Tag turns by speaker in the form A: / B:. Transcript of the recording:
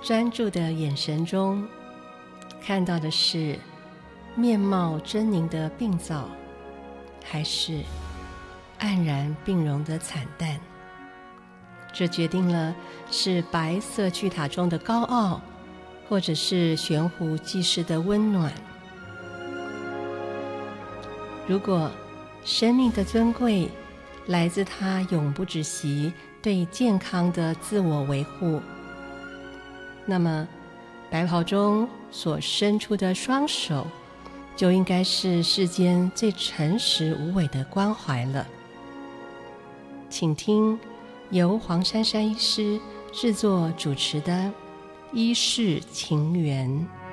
A: 专注的眼神中，看到的是面貌狰狞的病灶，还是黯然病容的惨淡？这决定了是白色巨塔中的高傲，或者是悬壶济世的温暖。如果生命的尊贵来自它永不止息对健康的自我维护，那么白袍中所伸出的双手就应该是世间最诚实无伪的关怀了。请听由黄珊珊医师制作主持的《医事情缘》。